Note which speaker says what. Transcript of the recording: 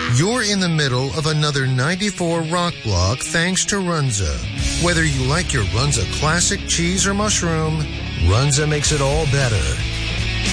Speaker 1: You're in the middle of another 94 rock block thanks to Runza. Whether you like your Runza classic cheese or mushroom, Runza makes it all better.